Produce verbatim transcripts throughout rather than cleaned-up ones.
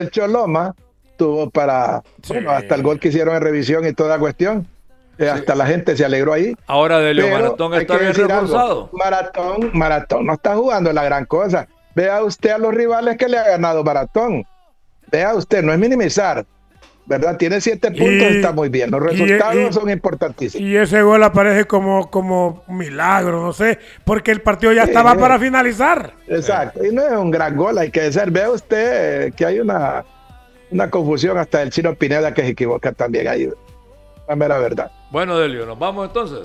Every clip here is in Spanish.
el Choloma tuvo para, sí. bueno, hasta el gol que hicieron en revisión y toda cuestión. Eh, sí. Hasta la gente se alegró ahí. Ahora Delio Maratón está bien reforzado. Maratón, Maratón no está jugando la gran cosa. Vea usted a los rivales que le ha ganado Maratón. Vea usted, no es minimizar, ¿verdad? Tiene siete puntos, y, está muy bien. Los resultados y, y, son importantísimos. Y ese gol aparece como, como un milagro, no sé, porque el partido ya sí, estaba para finalizar. Exacto, y no es un gran gol, hay que decir. Vea usted que hay una, una confusión hasta el Chino Pineda que se equivoca también ahí. La mera verdad. Bueno, Delio, ¿nos vamos entonces?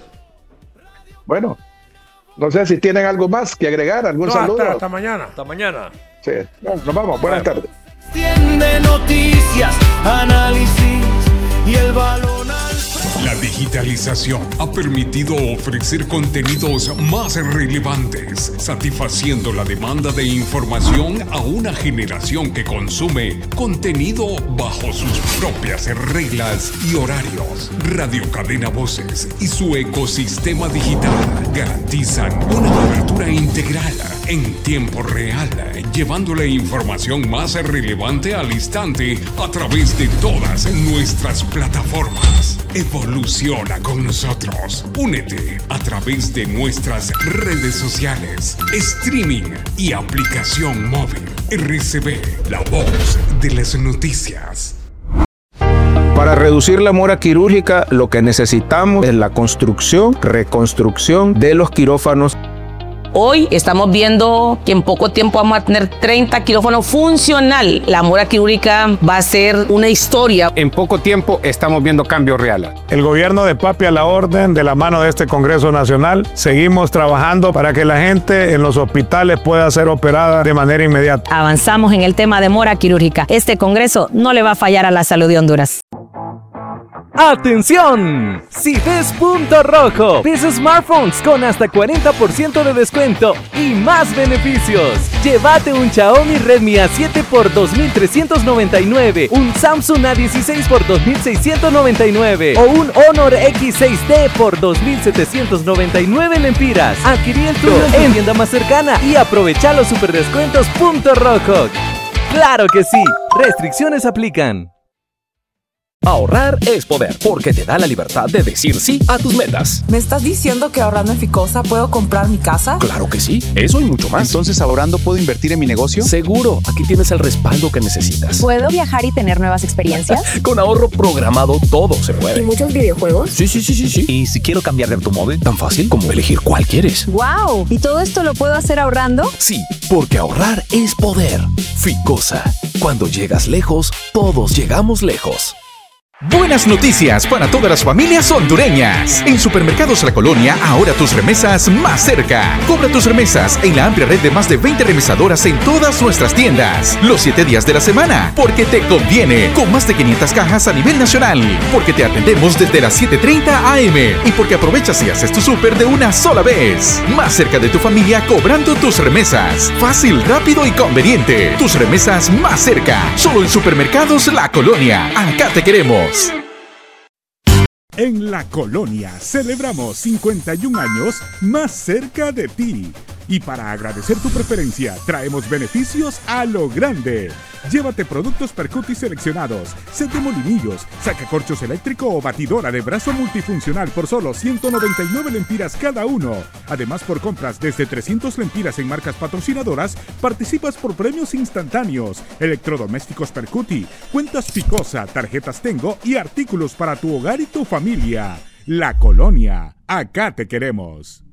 Bueno, no sé si tienen algo más que agregar, algún no, saludo. Hasta, hasta mañana. Hasta mañana. Sí, no, nos vamos, buenas bueno. tardes. Tiende noticias, análisis y el balón al... La digitalización ha permitido ofrecer contenidos más relevantes, satisfaciendo la demanda de información a una generación que consume contenido bajo sus propias reglas y horarios. Radio Cadena Voces y su ecosistema digital garantizan una cobertura integral en tiempo real, llevándole información más relevante al instante a través de todas nuestras plataformas. Evoluciona con nosotros. Únete a través de nuestras redes sociales, streaming y aplicación móvil. R C B, la voz de las noticias. Para reducir la mora quirúrgica, lo que necesitamos es la construcción, reconstrucción de los quirófanos. Hoy estamos viendo que en poco tiempo vamos a tener treinta quirófanos funcional. La mora quirúrgica va a ser una historia. En poco tiempo estamos viendo cambios reales. El gobierno de Papi a la orden, de la mano de este Congreso Nacional, seguimos trabajando para que la gente en los hospitales pueda ser operada de manera inmediata. Avanzamos en el tema de mora quirúrgica. Este Congreso no le va a fallar a la salud de Honduras. ¡Atención! Si ves Punto Rojo, ves smartphones con hasta cuarenta por ciento de descuento y más beneficios. Llévate un Xiaomi Redmi A siete por dos mil trescientos noventa y nueve, un Samsung A dieciséis por dos mil seiscientos noventa y nueve o un Honor X seis D por dos mil setecientos noventa y nueve lempiras. Adquirí el tuyo en tienda más cercana y aprovecha los super descuentos Punto Rojo. ¡Claro que sí! Restricciones aplican. Ahorrar es poder, porque te da la libertad de decir sí a tus metas. ¿Me estás diciendo que ahorrando en Ficosa puedo comprar mi casa? Claro que sí, eso y mucho más. Entonces, ¿ahorrando puedo invertir en mi negocio? Seguro, aquí tienes el respaldo que necesitas. ¿Puedo viajar y tener nuevas experiencias? Con ahorro programado todo se puede. ¿Y muchos videojuegos? Sí, sí, sí, sí, sí. Y si quiero cambiar de automóvil, tan fácil como elegir cuál quieres. ¡Wow! ¿Y todo esto lo puedo hacer ahorrando? Sí, porque ahorrar es poder. Ficosa, cuando llegas lejos, todos llegamos lejos. Buenas noticias para todas las familias hondureñas. En Supermercados La Colonia, ahora tus remesas más cerca. Cobra tus remesas en la amplia red de más de veinte remesadoras en todas nuestras tiendas. Los siete días de la semana, porque te conviene. Con más de quinientas cajas a nivel nacional. Porque te atendemos desde las siete treinta a eme. Y porque aprovechas y haces tu súper de una sola vez. Más cerca de tu familia cobrando tus remesas. Fácil, rápido y conveniente. Tus remesas más cerca. Solo en Supermercados La Colonia. Acá te queremos. En La Colonia celebramos cincuenta y un años más cerca de ti. Y para agradecer tu preferencia, traemos beneficios a lo grande. Llévate productos Percuti seleccionados, set de molinillos, sacacorchos eléctrico o batidora de brazo multifuncional por solo ciento noventa y nueve lempiras cada uno. Además, por compras desde trescientas lempiras en marcas patrocinadoras, participas por premios instantáneos, electrodomésticos Percuti, cuentas Ficosa, tarjetas Tengo y artículos para tu hogar y tu familia. La Colonia, acá te queremos.